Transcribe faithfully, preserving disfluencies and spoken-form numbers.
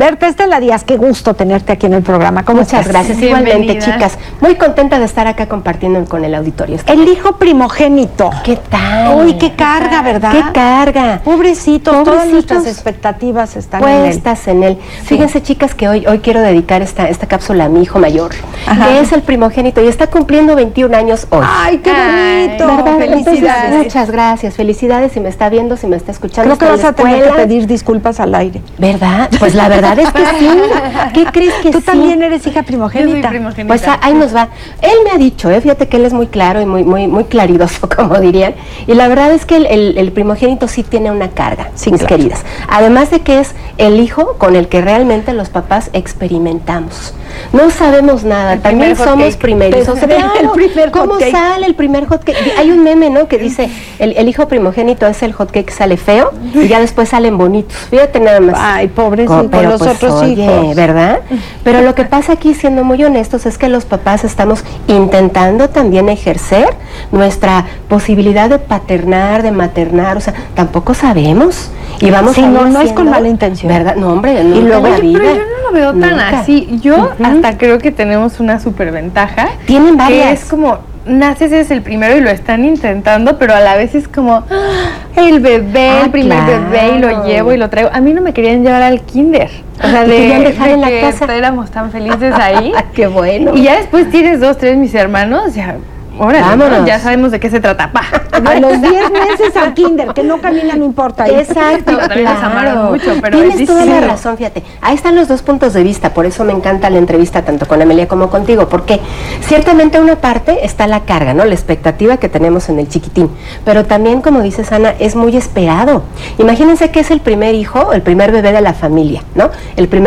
Berta Estela Díaz, qué gusto tenerte aquí en el programa. ¿Cómo Muchas estás? gracias, Bienvenida. igualmente, chicas. Muy contenta de estar acá compartiendo con el auditorio. El hijo primogénito. ¿Qué tal? Uy, qué carga, ¿verdad? ¿Qué carga? Pobrecito, todas Pobrecitos. nuestras expectativas están en él. Puestas en él. Sí. Fíjense, chicas, que hoy, hoy quiero dedicar esta, esta cápsula a mi hijo mayor, Ajá. que es el primogénito y está cumpliendo veintiún años hoy. Ay, qué Ay, bonito. ¿Verdad? Felicidades. Entonces, muchas gracias, felicidades, si me está viendo, si me está escuchando. Creo que está en vas a la tener que escuela. pedir disculpas al aire. ¿Verdad? Pues la verdad es que sí. ¿Qué crees que Tú sí? también eres hija Yo soy primogénita. primogénita. Pues ah, ahí nos va. Él me ha dicho, eh, fíjate que él es muy claro y muy muy muy claridoso, como dirían. Y la verdad es que el, el- el primogénito sí tiene una carga, Sí, mis claro. queridas. Además de que es el hijo con el que realmente los papás experimentamos. No sabemos nada, El también primer hot somos cake. primerizos. Pues, el primer ¿Cómo hot cake. sale el primer hot cake? Hay un meme, ¿no? Que dice, el, el hijo primogénito es el hot cake que sale feo y ya después salen bonitos. Fíjate nada más. Ay, pobrecito, Co- pero los pues, otros oye, hijos. ¿verdad? Pero lo que pasa aquí, siendo muy honestos, es que los papás estamos intentando también ejercer nuestra posibilidad de paternar, de maternar, o sea, tampoco sabemos. Y vamos Sí, a ir no, no es haciendo- con mala intención. ¿Verdad? No, hombre, nunca luego- en la Oye, vida. pero yo no lo veo tan Nunca. así. Yo Ujú. hasta creo que tenemos una superventaja. Tienen Que varias. es como, naces, eres el primero y lo están intentando, pero a la vez es como, ¡ah! El bebé, Ah, el primer claro. bebé, y lo llevo y lo traigo. A mí no me querían llevar al kinder. O sea, ¿Te de, querían dejar de en la que casa? éramos tan felices ahí. Qué bueno. Y ya después tienes dos, tres, mis hermanos, ya, órale, ¿no? Vámonos. Ya sabemos de qué se trata. Pa. A los diez meses al kinder, que no camina, no importa. Exacto, Digo, también nos amaron mucho, pero tienes es toda la distinto. razón, fíjate. Ahí están los dos puntos de vista, por eso me encanta la entrevista tanto con Amelia como contigo, porque ciertamente una parte está la carga, ¿no? La expectativa que tenemos en el chiquitín, pero también, como dices, Ana, es muy esperado. Imagínense que es el primer hijo, el primer bebé de la familia, ¿no? El primer